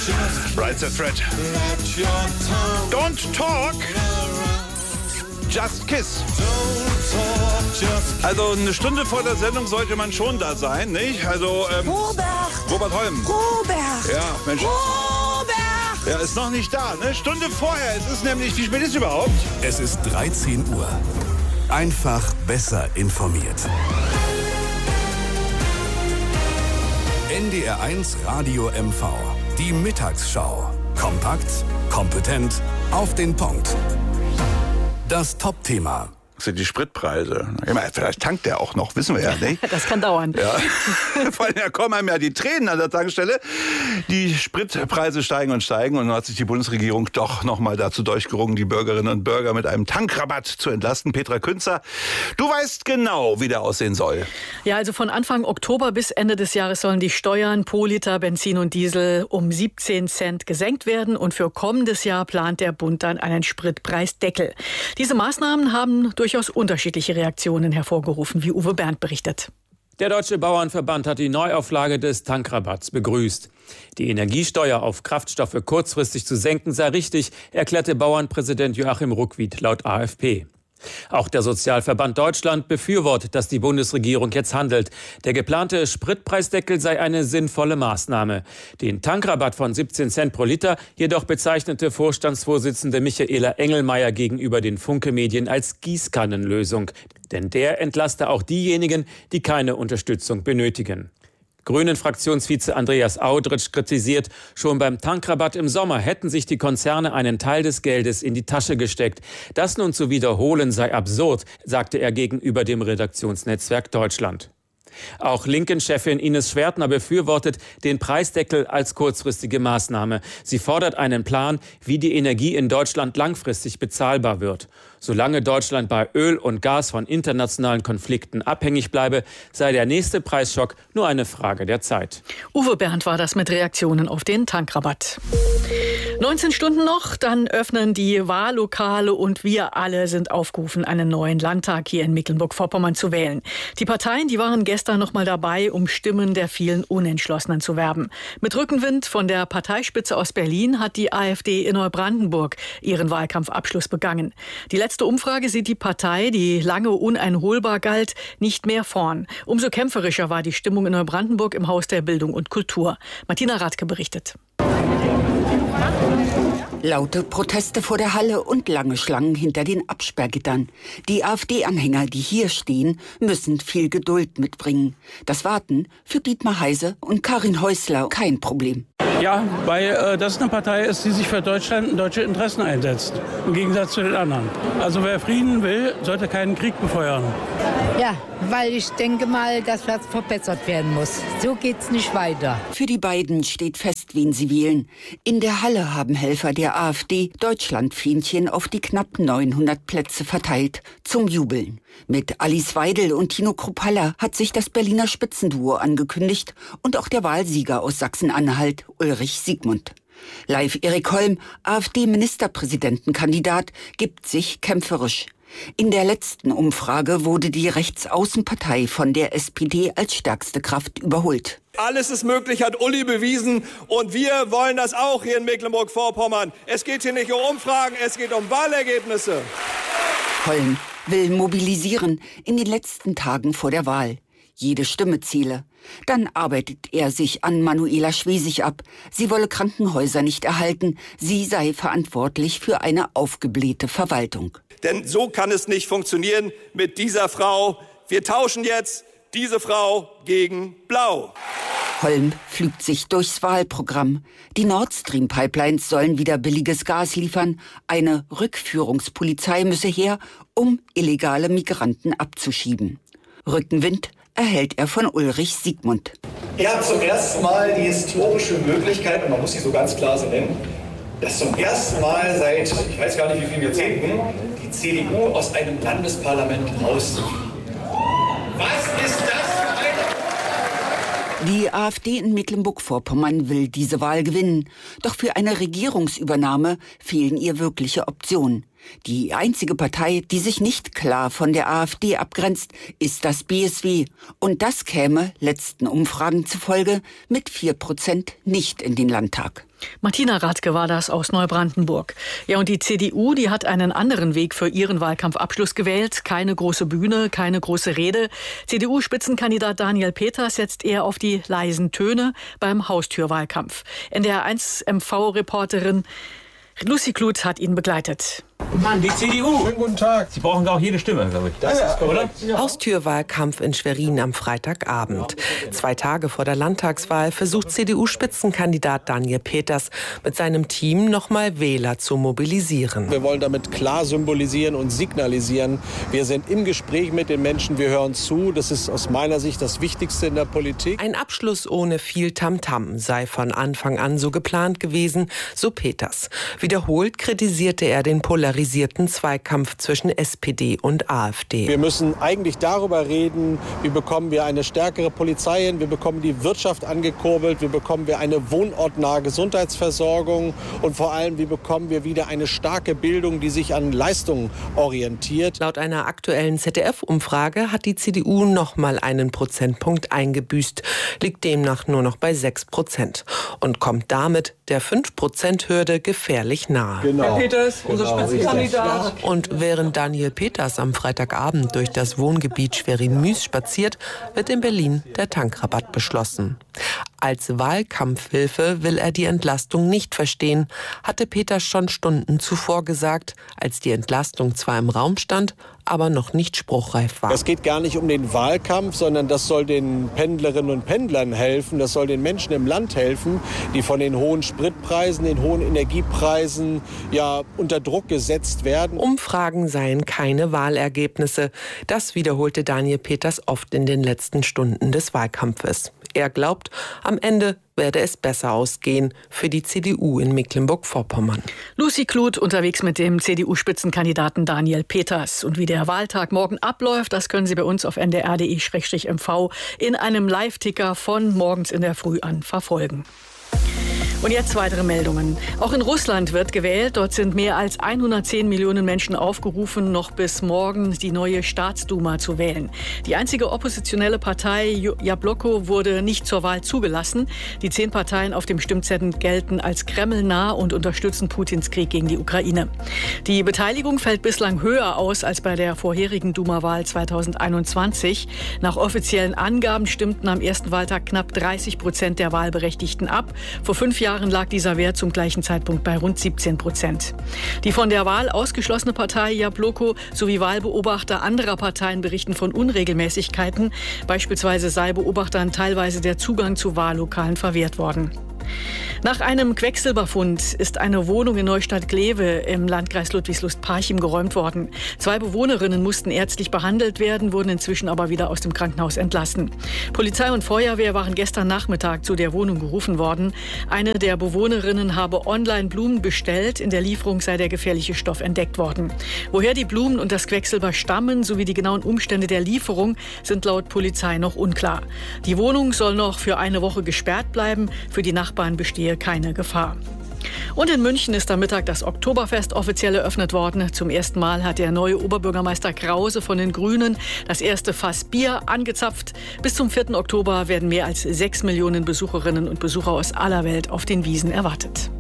Right the threat. Don't talk. Just kiss. Also eine Stunde vor der Sendung sollte man schon da sein, nicht? Also Robert Holm. Robert! Ja, Mensch. Robert! Er ist noch nicht da, ne? Stunde vorher. Es ist nämlich, wie spät ist es überhaupt? Es ist 13 Uhr. Einfach besser informiert. NDR 1 Radio MV. Die Mittagsschau. Kompakt, kompetent, auf den Punkt. Das Top-Thema. Das sind die Spritpreise. Vielleicht tankt der auch noch, wissen wir ja nicht. Das kann dauern. Ja. Vor allem, da kommen einem ja die Tränen an der Tankstelle. Die Spritpreise steigen und steigen. Und nun hat sich die Bundesregierung doch noch mal dazu durchgerungen, die Bürgerinnen und Bürger mit einem Tankrabatt zu entlasten. Petra Künzer, du weißt genau, wie der aussehen soll. Ja, also von Anfang Oktober bis Ende des Jahres sollen die Steuern pro Liter Benzin und Diesel um 17 Cent gesenkt werden. Und für kommendes Jahr plant der Bund dann einen Spritpreisdeckel. Diese Maßnahmen haben durchaus unterschiedliche Reaktionen hervorgerufen, wie Uwe Bernd berichtet. Der Deutsche Bauernverband hat die Neuauflage des Tankrabatts begrüßt. Die Energiesteuer auf Kraftstoffe kurzfristig zu senken sei richtig, erklärte Bauernpräsident Joachim Ruckwied laut AfP. Auch der Sozialverband Deutschland befürwortet, dass die Bundesregierung jetzt handelt. Der geplante Spritpreisdeckel sei eine sinnvolle Maßnahme. Den Tankrabatt von 17 Cent pro Liter jedoch bezeichnete Vorstandsvorsitzende Michaela Engelmeier gegenüber den Funke-Medien als Gießkannenlösung. Denn der entlaste auch diejenigen, die keine Unterstützung benötigen. Grünen-Fraktionsvize Andreas Audritsch kritisiert, schon beim Tankrabatt im Sommer hätten sich die Konzerne einen Teil des Geldes in die Tasche gesteckt. Das nun zu wiederholen sei absurd, sagte er gegenüber dem Redaktionsnetzwerk Deutschland. Auch Linken-Chefin Ines Schwertner befürwortet den Preisdeckel als kurzfristige Maßnahme. Sie fordert einen Plan, wie die Energie in Deutschland langfristig bezahlbar wird. Solange Deutschland bei Öl und Gas von internationalen Konflikten abhängig bleibe, sei der nächste Preisschock nur eine Frage der Zeit. Uwe Bernd war das mit Reaktionen auf den Tankrabatt. 19 Stunden noch, dann öffnen die Wahllokale und wir alle sind aufgerufen, einen neuen Landtag hier in Mecklenburg-Vorpommern zu wählen. Die Parteien, die waren gestern noch mal dabei, um Stimmen der vielen Unentschlossenen zu werben. Mit Rückenwind von der Parteispitze aus Berlin hat die AfD in Neubrandenburg ihren Wahlkampfabschluss begangen. Die letzte Umfrage sieht die Partei, die lange uneinholbar galt, nicht mehr vorn. Umso kämpferischer war die Stimmung in Neubrandenburg im Haus der Bildung und Kultur. Martina Radke berichtet. Laute Proteste vor der Halle und lange Schlangen hinter den Absperrgittern. Die AfD-Anhänger, die hier stehen, müssen viel Geduld mitbringen. Das Warten für Dietmar Heise und Karin Häusler kein Problem. Ja, weil das eine Partei ist, die sich für Deutschland und deutsche Interessen einsetzt. Im Gegensatz zu den anderen. Also wer Frieden will, sollte keinen Krieg befeuern. Ja, weil ich denke mal, dass das verbessert werden muss. So geht's nicht weiter. Für die beiden steht fest, wen sie wählen. In der Halle haben Helfer der AfD Deutschlandfähnchen auf die knapp 900 Plätze verteilt, zum Jubeln. Mit Alice Weidel und Tino Kruppalla hat sich das Berliner Spitzenduo angekündigt und auch der Wahlsieger aus Sachsen-Anhalt, Ulrich Siegmund. Live Erik Holm, AfD-Ministerpräsidentenkandidat, gibt sich kämpferisch. In der letzten Umfrage wurde die Rechtsaußenpartei von der SPD als stärkste Kraft überholt. Alles ist möglich, hat Uli bewiesen. Und wir wollen das auch hier in Mecklenburg-Vorpommern. Es geht hier nicht um Umfragen, es geht um Wahlergebnisse. Holm will mobilisieren in den letzten Tagen vor der Wahl. Jede Stimme zähle. Dann arbeitet er sich an Manuela Schwesig ab. Sie wolle Krankenhäuser nicht erhalten. Sie sei verantwortlich für eine aufgeblähte Verwaltung. Denn so kann es nicht funktionieren mit dieser Frau. Wir tauschen jetzt diese Frau gegen Blau. Holm pflügt sich durchs Wahlprogramm. Die Nord Stream Pipelines sollen wieder billiges Gas liefern. Eine Rückführungspolizei müsse her, um illegale Migranten abzuschieben. Rückenwind erhält er von Ulrich Siegmund. Er hat zum ersten Mal die historische Möglichkeit, und man muss sie so ganz klar so nennen, dass zum ersten Mal seit, ich weiß gar nicht wie vielen Jahrzehnten, die CDU aus einem Landesparlament rauszufliegen. Was ist das für eine... Die AfD in Mecklenburg-Vorpommern will diese Wahl gewinnen. Doch für eine Regierungsübernahme fehlen ihr wirkliche Optionen. Die einzige Partei, die sich nicht klar von der AfD abgrenzt, ist das BSW. Und das käme, letzten Umfragen zufolge, mit 4% nicht in den Landtag. Martina Radke war das aus Neubrandenburg. Ja, und die CDU, die hat einen anderen Weg für ihren Wahlkampfabschluss gewählt. Keine große Bühne, keine große Rede. CDU-Spitzenkandidat Daniel Peters setzt eher auf die leisen Töne beim Haustürwahlkampf. NDR1 MV-Reporterin Lucy Kluth hat ihn begleitet. Mann, die CDU. Schönen guten Tag. Sie brauchen auch jede Stimme, glaube ich. Das ist oder? Ja. Haustürwahlkampf in Schwerin am Freitagabend. 2 Tage vor der Landtagswahl versucht CDU-Spitzenkandidat Daniel Peters mit seinem Team nochmal Wähler zu mobilisieren. Wir wollen damit klar symbolisieren und signalisieren, wir sind im Gespräch mit den Menschen, wir hören zu. Das ist aus meiner Sicht das Wichtigste in der Politik. Ein Abschluss ohne viel Tamtam sei von Anfang an so geplant gewesen, so Peters. Wiederholt kritisierte er den polarisierten Zweikampf zwischen SPD und AfD. Wir müssen eigentlich darüber reden, wie bekommen wir eine stärkere Polizei hin, wie bekommen die Wirtschaft angekurbelt, wie bekommen wir eine wohnortnahe Gesundheitsversorgung und vor allem, wie bekommen wir wieder eine starke Bildung, die sich an Leistungen orientiert. Laut einer aktuellen ZDF-Umfrage hat die CDU noch mal einen Prozentpunkt eingebüßt, liegt demnach nur noch bei 6% und kommt damit der 5%-Hürde gefährlich nahe. Genau. Herr Peters, unser Spitzenkandidat. Und während Daniel Peters am Freitagabend durch das Wohngebiet Schwerin-Müs spaziert, wird in Berlin der Tankrabatt beschlossen. Als Wahlkampfhilfe will er die Entlastung nicht verstehen, hatte Peters schon Stunden zuvor gesagt, als die Entlastung zwar im Raum stand, aber noch nicht spruchreif war. Es geht gar nicht um den Wahlkampf, sondern das soll den Pendlerinnen und Pendlern helfen, das soll den Menschen im Land helfen, die von den hohen Spritpreisen, den hohen Energiepreisen ja unter Druck gesetzt werden. Umfragen seien keine Wahlergebnisse. Das wiederholte Daniel Peters oft in den letzten Stunden des Wahlkampfes. Er glaubt, am Ende werde es besser ausgehen für die CDU in Mecklenburg-Vorpommern. Lucy Kluth unterwegs mit dem CDU-Spitzenkandidaten Daniel Peters. Und wie der Wahltag morgen abläuft, das können Sie bei uns auf ndr.de/mv in einem Live-Ticker von morgens in der Früh an verfolgen. Und jetzt weitere Meldungen. Auch in Russland wird gewählt. Dort sind mehr als 110 Millionen Menschen aufgerufen, noch bis morgen die neue Staatsduma zu wählen. Die einzige oppositionelle Partei, Jabloko, wurde nicht zur Wahl zugelassen. Die 10 Parteien auf dem Stimmzettel gelten als kremlnah und unterstützen Putins Krieg gegen die Ukraine. Die Beteiligung fällt bislang höher aus als bei der vorherigen Duma-Wahl 2021. Nach offiziellen Angaben stimmten am ersten Wahltag knapp 30% der Wahlberechtigten ab. Vor 5 Jahren lag dieser Wert zum gleichen Zeitpunkt bei rund 17%. Die von der Wahl ausgeschlossene Partei Jabloko sowie Wahlbeobachter anderer Parteien berichten von Unregelmäßigkeiten. Beispielsweise sei Beobachtern teilweise der Zugang zu Wahllokalen verwehrt worden. Nach einem Quecksilberfund ist eine Wohnung in Neustadt-Glewe im Landkreis Ludwigslust-Parchim geräumt worden. 2 Bewohnerinnen mussten ärztlich behandelt werden, wurden inzwischen aber wieder aus dem Krankenhaus entlassen. Polizei und Feuerwehr waren gestern Nachmittag zu der Wohnung gerufen worden. Eine der Bewohnerinnen habe online Blumen bestellt. In der Lieferung sei der gefährliche Stoff entdeckt worden. Woher die Blumen und das Quecksilber stammen sowie die genauen Umstände der Lieferung sind laut Polizei noch unklar. Die Wohnung soll noch für eine Woche gesperrt bleiben. Für die Nachbarn bestehe keine Gefahr. Und in München ist am Mittag das Oktoberfest offiziell eröffnet worden. Zum ersten Mal hat der neue Oberbürgermeister Krause von den Grünen das erste Fass Bier angezapft. Bis zum 4. Oktober werden mehr als 6 Millionen Besucherinnen und Besucher aus aller Welt auf den Wiesen erwartet.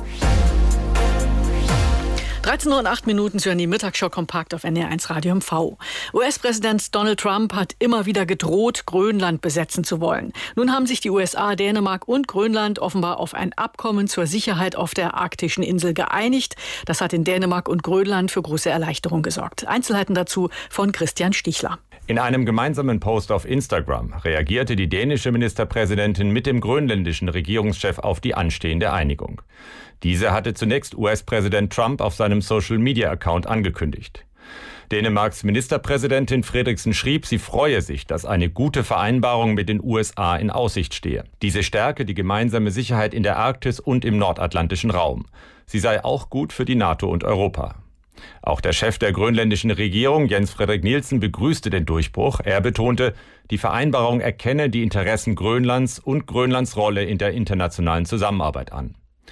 13:08 Uhr, Sie hören die Mittagsschau kompakt auf NDR1 Radio MV. US-Präsident Donald Trump hat immer wieder gedroht, Grönland besetzen zu wollen. Nun haben sich die USA, Dänemark und Grönland offenbar auf ein Abkommen zur Sicherheit auf der arktischen Insel geeinigt. Das hat in Dänemark und Grönland für große Erleichterung gesorgt. Einzelheiten dazu von Christian Stichler. In einem gemeinsamen Post auf Instagram reagierte die dänische Ministerpräsidentin mit dem grönländischen Regierungschef auf die anstehende Einigung. Diese hatte zunächst US-Präsident Trump auf seinem Social-Media-Account angekündigt. Dänemarks Ministerpräsidentin Frederiksen schrieb, sie freue sich, dass eine gute Vereinbarung mit den USA in Aussicht stehe. Diese stärke die gemeinsame Sicherheit in der Arktis und im nordatlantischen Raum. Sie sei auch gut für die NATO und Europa. Auch der Chef der grönländischen Regierung, Jens Frederik Nielsen, begrüßte den Durchbruch. Er betonte, die Vereinbarung erkenne die Interessen Grönlands und Grönlands Rolle in der internationalen Zusammenarbeit an.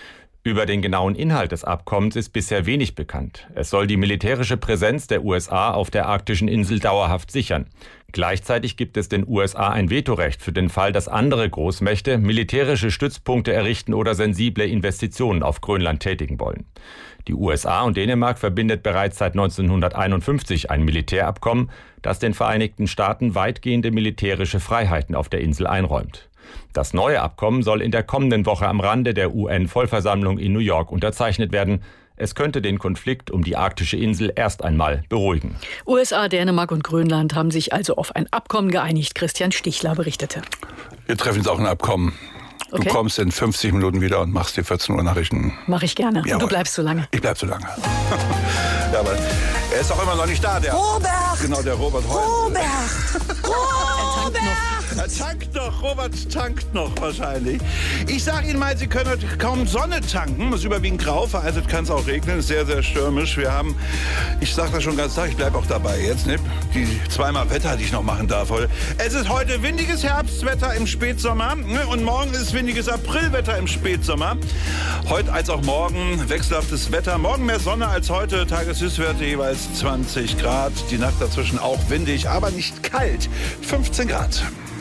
Über den genauen Inhalt des Abkommens ist bisher wenig bekannt. Es soll die militärische Präsenz der USA auf der arktischen Insel dauerhaft sichern. Gleichzeitig gibt es den USA ein Vetorecht für den Fall, dass andere Großmächte militärische Stützpunkte errichten oder sensible Investitionen auf Grönland tätigen wollen. Die USA und Dänemark verbindet bereits seit 1951 ein Militärabkommen, das den Vereinigten Staaten weitgehende militärische Freiheiten auf der Insel einräumt. Das neue Abkommen soll in der kommenden Woche am Rande der UN-Vollversammlung in New York unterzeichnet werden. Es könnte den Konflikt um die arktische Insel erst einmal beruhigen. USA, Dänemark und Grönland haben sich also auf ein Abkommen geeinigt. Christian Stichler berichtete. Wir treffen jetzt auch ein Abkommen. Du kommst in 50 Minuten wieder und machst die 14 Uhr Nachrichten. Mach ich gerne. Jawohl. Und du bleibst so lange. Ich bleib so lange. Ja, aber er ist auch immer noch nicht da, der Robert! Genau, der Robert Heul. Robert! Er tankt noch, Robert tankt noch wahrscheinlich. Ich sage Ihnen mal, Sie können heute kaum Sonne tanken. Es ist überwiegend grau, vereinzelt kann es auch regnen. Ist sehr, sehr stürmisch. Wir haben, ich sage das schon ganz klar, ich bleibe auch dabei jetzt, ne? Die zweimal Wetter, die ich noch machen darf heute. Es ist heute windiges Herbstwetter im Spätsommer, ne? Und morgen ist windiges Aprilwetter im Spätsommer. Heute als auch morgen wechselhaftes Wetter. Morgen mehr Sonne als heute. Tageshöchstwerte jeweils 20 Grad. Die Nacht dazwischen auch windig, aber nicht kalt. 15 Grad.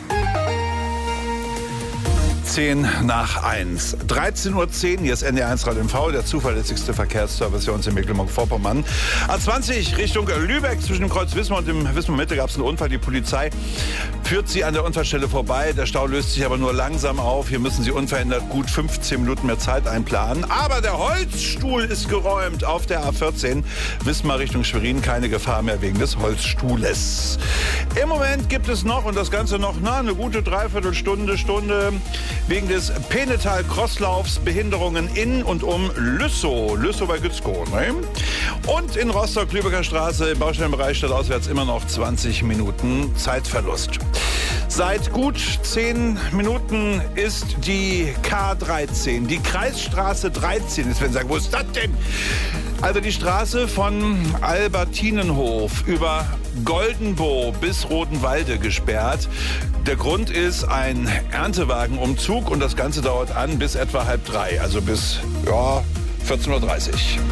10:10. 13:10 Uhr, hier ist NDR1 Radio MV, der zuverlässigste Verkehrsservice für uns in Mecklenburg-Vorpommern. A20 Richtung Lübeck, zwischen dem Kreuz Wismar und dem Wismar-Mitte gab es einen Unfall. Die Polizei führt Sie an der Unfallstelle vorbei. Der Stau löst sich aber nur langsam auf. Hier müssen Sie unverändert gut 15 Minuten mehr Zeit einplanen. Aber der Holzstuhl ist geräumt auf der A14. Wismar Richtung Schwerin, keine Gefahr mehr wegen des Holzstuhles. Im Moment gibt es noch, und das Ganze noch eine gute Dreiviertelstunde, wegen des Penetal-Crosslaufs Behinderungen in und um Lüssow bei Gützkow. Ne? Und in Rostock-Lübecker Straße im Baustellenbereich stadtauswärts immer noch 20 Minuten Zeitverlust. Seit gut 10 Minuten ist die K13, die Kreisstraße 13. Jetzt werden Sie sagen, wo ist das denn? Also die Straße von Albertinenhof über Goldenbow bis Rodenwalde gesperrt. Der Grund ist ein Erntewagenumzug und das Ganze dauert an bis etwa 2:30, also bis 14:30 Uhr.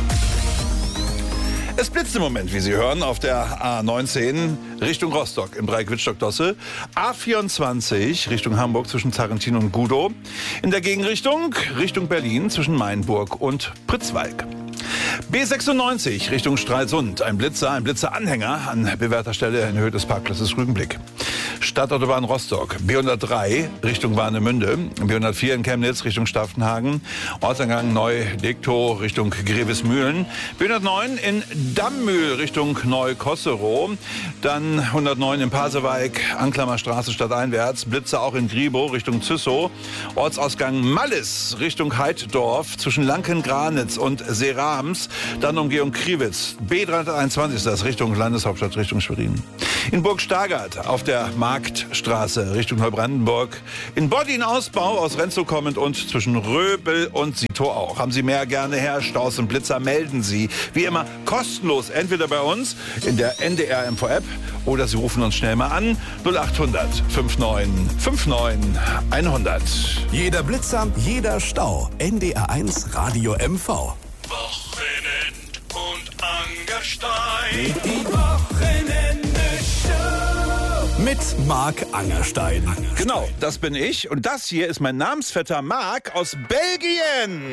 Es blitzt im Moment, wie Sie hören, auf der A19 Richtung Rostock im Bereich Wittstock-Dosse. A24 Richtung Hamburg zwischen Zarrentin und Gudow. In der Gegenrichtung Richtung Berlin zwischen Mainburg und Pritzwalk. B96 Richtung Stralsund. Ein Blitzeranhänger an bewährter Stelle in Höhe des Parkplatzes Rügenblick. Stadtautobahn Rostock. B103 Richtung Warnemünde. B104 in Chemnitz Richtung Staffenhagen. Ortseingang Neu-Legtow Richtung Grevesmühlen. B109 in Dammühl Richtung Neukosserow. Dann 109 in Pasewalk, Anklammer Straße stadteinwärts. Blitze auch in Gribow Richtung Züssow. Ortsausgang Mallis Richtung Heiddorf zwischen Lanken-Granitz und Serams. Dann Umgehung Kriwitz. B321 ist das Richtung Landeshauptstadt, Richtung Schwerin. In Burg Stargard auf der Marktstraße Richtung Neubrandenburg. In Boddin Ausbau aus Renzow kommend und zwischen Röbel und Sitow auch. Haben Sie mehr, gerne her. Staus und Blitzer melden Sie. Wie immer kostenlos, entweder bei uns in der NDR MV App oder Sie rufen uns schnell mal an. 0800 5959 100. Jeder Blitzer, jeder Stau. NDR1 Radio MV. Wochenend und Angerstein. Die Wochenende-Show. Mit Marc Angerstein. Genau, das bin ich. Und das hier ist mein Namensvetter Marc aus Belgien.